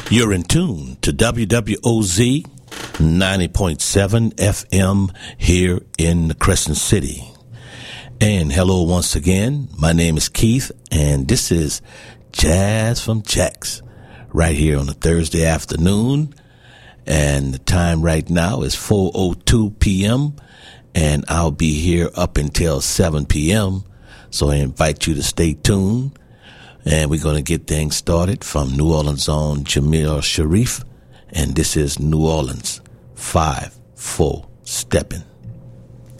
You're in tune to WWOZ 90.7 FM here in the Crescent City. And hello once again. My name is Keith, and this is Jazz from Jax right here on a Thursday afternoon. And the time right now is 4:02 p.m., and I'll be here up until 7 p.m., so I invite you to stay tuned. And we're going to get things started from New Orleans' own Jamil Sharif, and this is New Orleans 5-4 Steppin'.